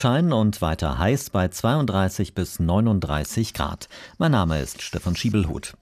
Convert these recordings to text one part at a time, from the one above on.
Schein und weiter heiß bei 32 bis 39 Grad. Mein Name ist Stefan Schiebelhut.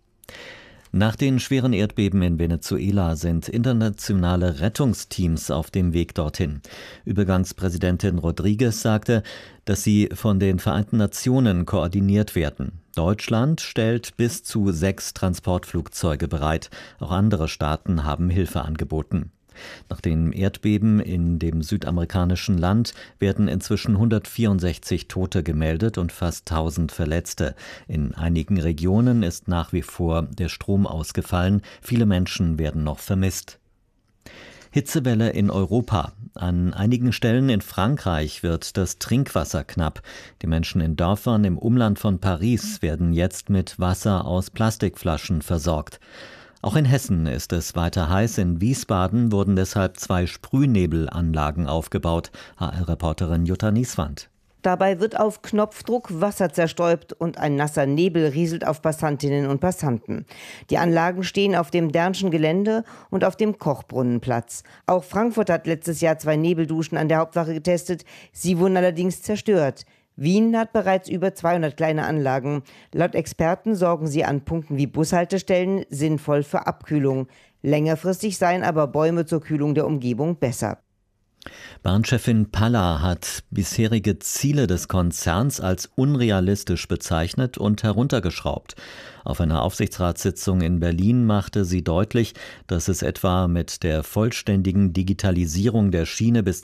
Nach den schweren Erdbeben in Venezuela sind internationale Rettungsteams auf dem Weg dorthin. Übergangspräsidentin Rodriguez sagte, dass sie von den Vereinten Nationen koordiniert werden. Deutschland stellt bis zu 6 Transportflugzeuge bereit. Auch andere Staaten haben Hilfe angeboten. Nach dem Erdbeben in dem südamerikanischen Land werden inzwischen 164 Tote gemeldet und fast 1000 Verletzte. In einigen Regionen ist nach wie vor der Strom ausgefallen. Viele Menschen werden noch vermisst. Hitzewelle in Europa. An einigen Stellen in Frankreich wird das Trinkwasser knapp. Die Menschen in Dörfern im Umland von Paris werden jetzt mit Wasser aus Plastikflaschen versorgt. Auch in Hessen ist es weiter heiß. In Wiesbaden wurden deshalb 2 Sprühnebelanlagen aufgebaut. HR-Reporterin Jutta Nieswand. Dabei wird auf Knopfdruck Wasser zerstäubt und ein nasser Nebel rieselt auf Passantinnen und Passanten. Die Anlagen stehen auf dem Dernschen Gelände und auf dem Kochbrunnenplatz. Auch Frankfurt hat letztes Jahr 2 Nebelduschen an der Hauptwache getestet. Sie wurden allerdings zerstört. Wien hat bereits über 200 kleine Anlagen. Laut Experten sorgen sie an Punkten wie Bushaltestellen sinnvoll für Abkühlung. Längerfristig seien aber Bäume zur Kühlung der Umgebung besser. Bahnchefin Palla hat bisherige Ziele des Konzerns als unrealistisch bezeichnet und heruntergeschraubt. Auf einer Aufsichtsratssitzung in Berlin machte sie deutlich, dass es etwa mit der vollständigen Digitalisierung der Schiene bis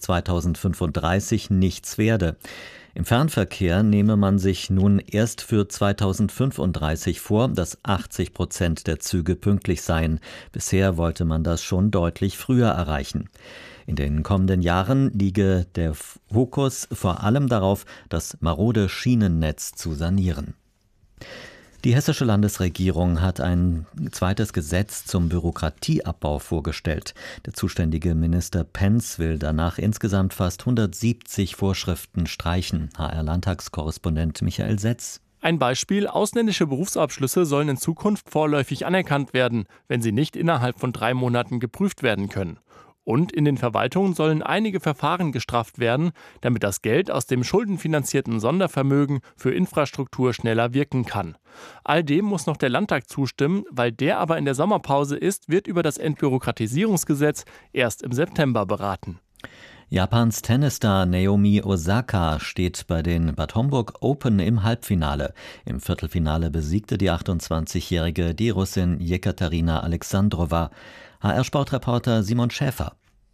2035 nichts werde. Im Fernverkehr nehme man sich nun erst für 2035 vor, dass 80% der Züge pünktlich seien. Bisher wollte man das schon deutlich früher erreichen. In den kommenden Jahren liege der Fokus vor allem darauf, das marode Schienennetz zu sanieren. Die hessische Landesregierung hat ein zweites Gesetz zum Bürokratieabbau vorgestellt. Der zuständige Minister Pentz will danach insgesamt fast 170 Vorschriften streichen. HR-Landtagskorrespondent Michael Setz. Ein Beispiel: Ausländische Berufsabschlüsse sollen in Zukunft vorläufig anerkannt werden, wenn sie nicht innerhalb von 3 Monaten geprüft werden können. Und in den Verwaltungen sollen einige Verfahren gestrafft werden, damit das Geld aus dem schuldenfinanzierten Sondervermögen für Infrastruktur schneller wirken kann. All dem muss noch der Landtag zustimmen. Weil der aber in der Sommerpause ist, wird über das Entbürokratisierungsgesetz erst im September beraten. Japans Tennisstar Naomi Osaka steht bei den Bad Homburg Open im Halbfinale. Im Viertelfinale besiegte die 28-Jährige die Russin Jekaterina Alexandrova. HR-Sportreporter Simon Schäfer.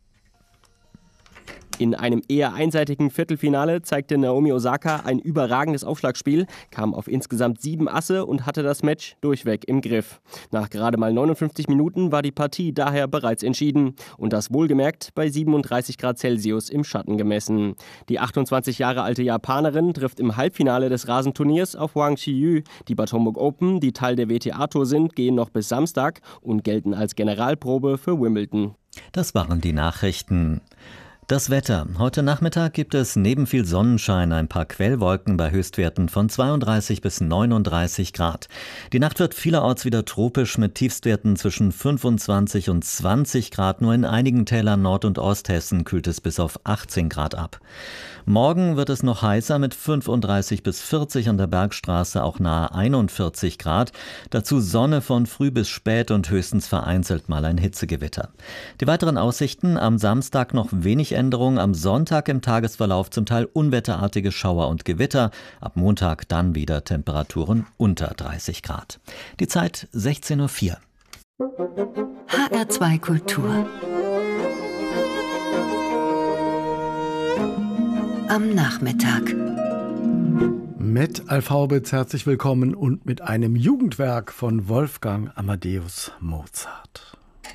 In einem eher einseitigen Viertelfinale zeigte Naomi Osaka ein überragendes Aufschlagspiel, kam auf insgesamt 7 Asse und hatte das Match durchweg im Griff. Nach gerade mal 59 Minuten war die Partie daher bereits entschieden. Und das wohlgemerkt bei 37 Grad Celsius im Schatten gemessen. Die 28 Jahre alte Japanerin trifft im Halbfinale des Rasenturniers auf Wang Qiyu. Die Bad Homburg Open, die Teil der WTA-Tour sind, gehen noch bis Samstag und gelten als Generalprobe für Wimbledon. Das waren die Nachrichten. Das Wetter. Heute Nachmittag gibt es neben viel Sonnenschein ein paar Quellwolken bei Höchstwerten von 32 bis 39 Grad. Die Nacht wird vielerorts wieder tropisch mit Tiefstwerten zwischen 25 und 20 Grad. Nur in einigen Tälern Nord- und Osthessen kühlt es bis auf 18 Grad ab. Morgen wird es noch heißer mit 35 bis 40, an der Bergstraße auch nahe 41 Grad. Dazu Sonne von früh bis spät und höchstens vereinzelt mal ein Hitzegewitter. Die weiteren Aussichten: am Samstag noch wenig Änderung, am Sonntag im Tagesverlauf zum Teil unwetterartige Schauer und Gewitter. Ab Montag dann wieder Temperaturen unter 30 Grad. Die Zeit 16:04 Uhr. HR2 Kultur. Am Nachmittag. Mit Alf Haubitz herzlich willkommen und mit einem Jugendwerk von Wolfgang Amadeus Mozart.